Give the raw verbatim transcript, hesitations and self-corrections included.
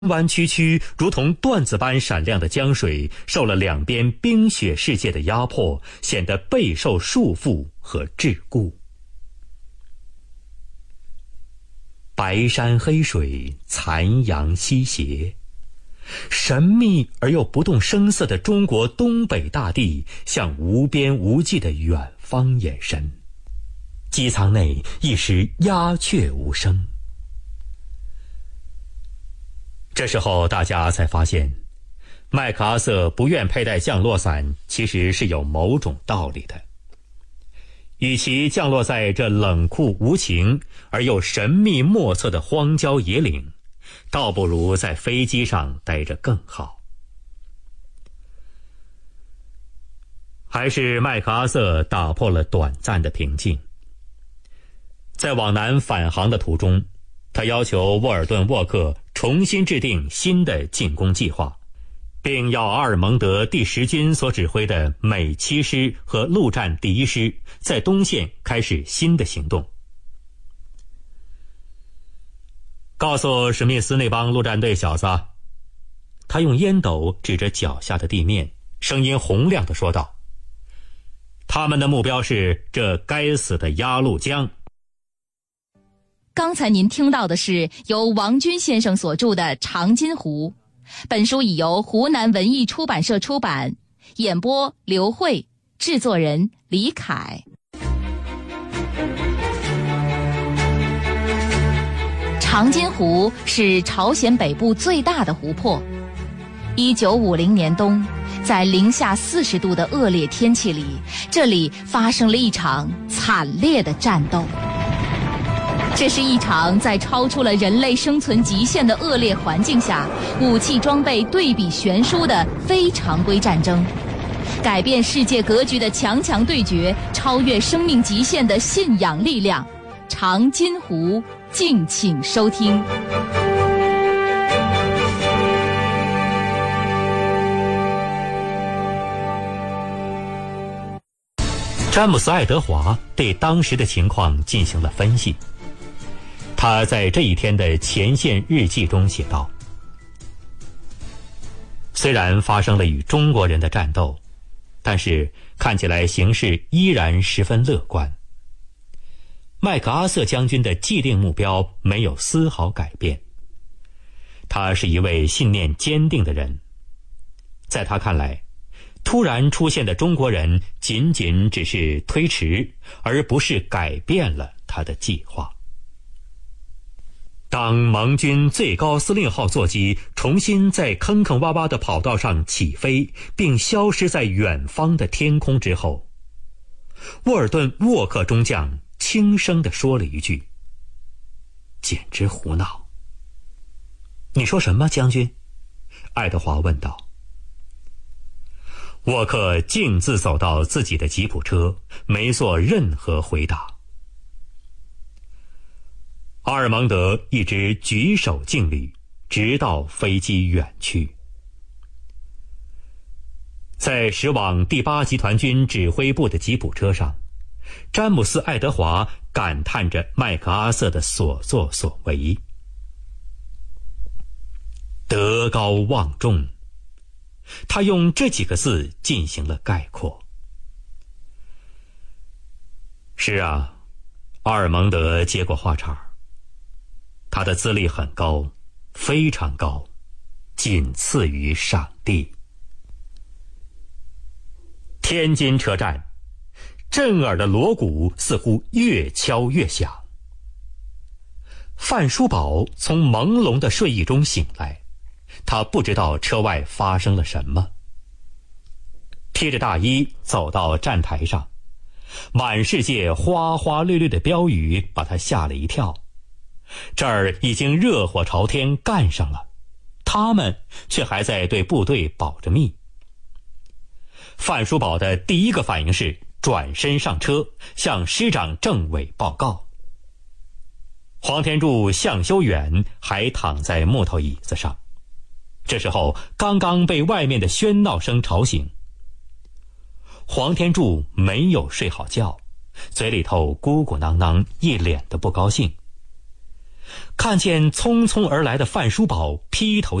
弯曲曲如同缎子般闪亮的江水，受了两边冰雪世界的压迫，显得备受束缚和桎梏。白山黑水，残阳西斜，神秘而又不动声色的中国东北大地向无边无际的远方延伸，机舱内一时鸦雀无声。这时候大家才发现，麦克阿瑟不愿佩戴降落伞其实是有某种道理的。与其降落在这冷酷无情而又神秘莫测的荒郊野岭，倒不如在飞机上待着更好。还是麦克阿瑟打破了短暂的平静。在往南返航的途中，他要求沃尔顿·沃克重新制定新的进攻计划，并要阿尔蒙德第十军所指挥的美七师和陆战第一师在东线开始新的行动。告诉史密斯那帮陆战队小子，他用烟斗指着脚下的地面，声音洪亮地说道：他们的目标是这该死的鸭绿江。 刚才您听到的是由王军先生所著的《长津湖》，本书已由湖南文艺出版社出版，演播刘慧，制作人李凯。长津湖是朝鲜北部最大的湖泊。一九五零年冬，在零下四十度的恶劣天气里，这里发生了一场惨烈的战斗。这是一场在超出了人类生存极限的恶劣环境下，武器装备对比悬殊的非常规战争，改变世界格局的强强对决，超越生命极限的信仰力量。长津湖，敬请收听。 詹姆斯·爱德华对当时的情况进行了分析。他在这一天的前线日记中写道：虽然发生了与中国人的战斗，但是看起来形势依然十分乐观。麦克阿瑟将军的既定目标没有丝毫改变。他是一位信念坚定的人，在他看来，突然出现的中国人仅仅只是推迟，而不是改变了他的计划。当盟军最高司令号座机重新在坑坑洼洼的跑道上起飞，并消失在远方的天空之后，沃尔顿·沃克中将轻声地说了一句：简直胡闹。你说什么，将军？爱德华问道。沃克径自走到自己的吉普车，没做任何回答。阿尔蒙德一直举手敬礼，直到飞机远去。在驶往第八集团军指挥部的吉普车上，詹姆斯·爱德华感叹着麦克阿瑟的所作所为。德高望重，他用这几个字进行了概括。是啊，阿尔蒙德接过话茬，他的资历很高，非常高，仅次于上帝。天津车站，震耳的锣鼓似乎越敲越响。范书宝从朦胧的睡意中醒来，他不知道车外发生了什么。披着大衣走到站台上，满世界花花绿绿的标语把他吓了一跳。这儿已经热火朝天干上了，他们却还在对部队保着密。范书宝的第一个反应是转身上车，向师长政委报告。黄天柱、向修远还躺在木头椅子上，这时候刚刚被外面的喧闹声吵醒。黄天柱没有睡好觉，嘴里头咕咕囔囔，一脸的不高兴。 看见匆匆而来的范书宝，劈头